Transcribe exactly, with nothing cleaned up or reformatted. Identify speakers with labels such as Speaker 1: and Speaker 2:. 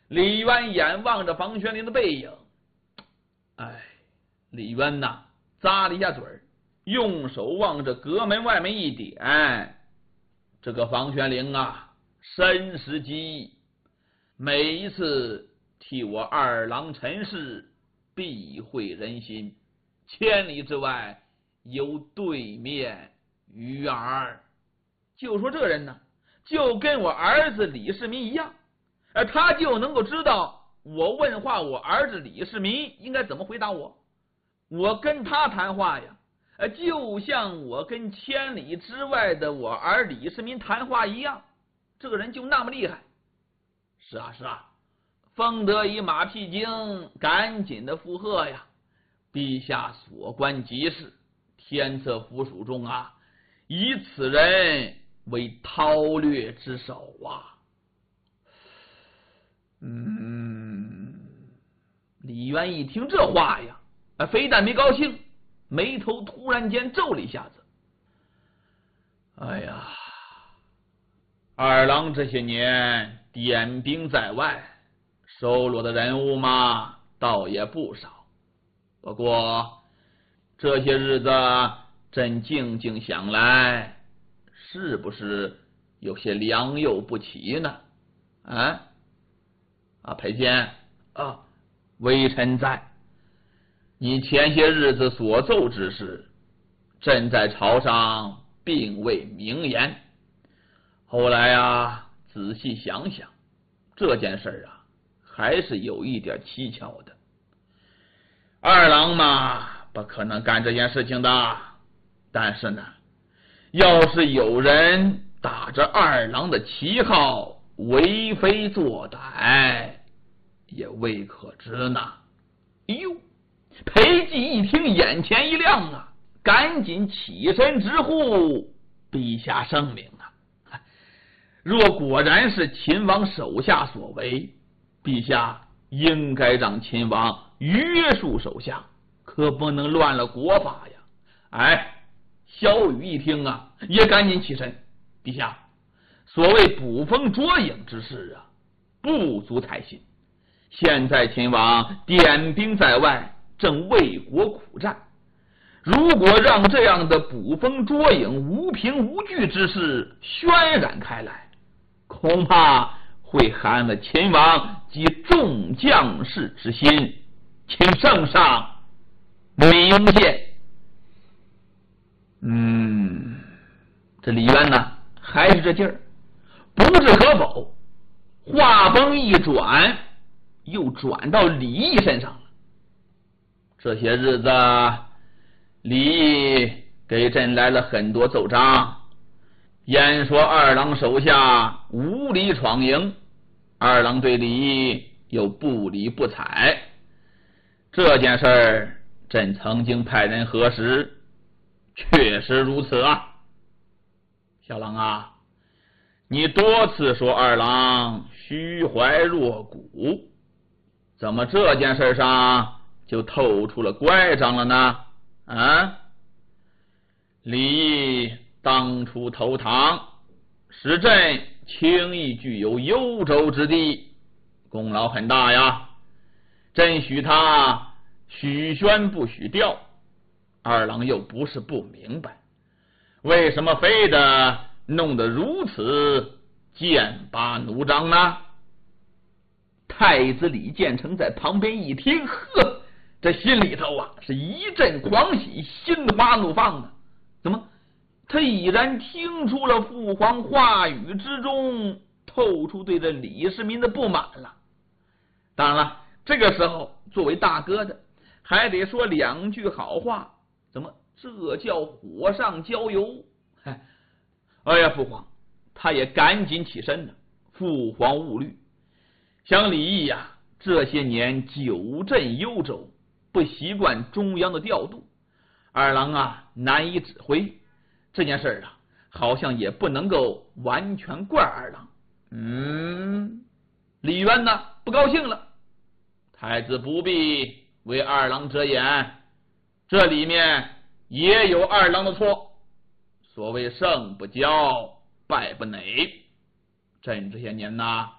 Speaker 1: 李渊眼望着房玄龄的背影，哎，李渊呐，咂了一下嘴儿，用手往着阁门外面一点。这个房玄龄啊，身时机宜，每一次替我二郎陈氏，必会人心，千里之外有对面于耳。就说这人呢，就跟我儿子李世民一样，而他就能够知道我问话我儿子李世民应该怎么回答我，我跟他谈话呀，就像我跟千里之外的我儿李世民谈话一样，这个人就那么厉害。是啊是啊，封得以马屁精赶紧的附和呀，陛下所观即是，天策府署中啊，以此人为韬略之首啊。嗯，李渊一听这话呀，非但没高兴，眉头突然间皱了一下子。哎呀，二郎这些年点兵在外，收罗的人物嘛，倒也不少。不过这些日子朕静静想来，是不是有些良莠不齐呢？啊啊，裴坚啊，微臣在。你前些日子所奏之事，朕在朝上并未明言。后来啊，仔细想想，这件事啊，还是有一点蹊跷的。二郎嘛，不可能干这件事情的。但是呢，要是有人打着二郎的旗号为非作歹，也未可知呢。哎呦，裴寂一听，眼前一亮啊，赶紧起身直呼：陛下圣明啊！若果然是秦王手下所为，陛下应该让秦王约束手下，可不能乱了国法呀！哎，萧雨一听啊，也赶紧起身：陛下，所谓捕风捉影之事啊，不足采信。现在秦王点兵在外，正为国苦战，如果让这样的捕风捉影、无凭无据之事渲染开来，恐怕会寒了秦王及众将士之心，请圣上明鉴。嗯，这李渊呢，还是这劲儿，不置可否。话锋一转，又转到李毅身上了。这些日子，李毅给朕来了很多奏章，言说二郎手下无理闯营，二郎对李毅又不理不睬。这件事儿，朕曾经派人核实，确实如此啊。小郎啊，你多次说二郎虚怀若谷，怎么这件事上就透出了乖张了呢？啊，李毅当初投唐，使朕轻易具有幽州之地，功劳很大呀。朕许他许宣不许调，二郎又不是不明白，为什么非得弄得如此剑拔弩张呢？太子李建成在旁边一听，呵，这心里头啊是一阵狂喜，心花怒放啊！怎么，他已然听出了父皇话语之中透出对这李世民的不满了。当然了，这个时候作为大哥的还得说两句好话，怎么这叫火上浇油？哎呀，父皇，他也赶紧起身了。父皇勿虑，想李毅呀，这些年久镇幽州，不习惯中央的调度，二郎啊难以指挥，这件事啊，好像也不能够完全怪二郎。嗯，李渊呢不高兴了，太子不必为二郎遮掩，这里面也有二郎的错。所谓胜不骄，败不馁，朕这些年呐，